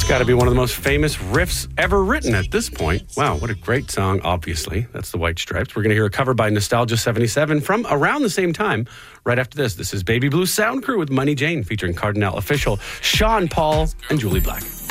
Got to be one of the most famous riffs ever written at this point. Wow, what a great song, obviously. That's the White Stripes. We're going to hear a cover by Nostalgia 77 from around the same time. Right after this, this is Baby Blue Sound Crew with Money Jane featuring Cardinal Official, Sean Paul, and Julie Black.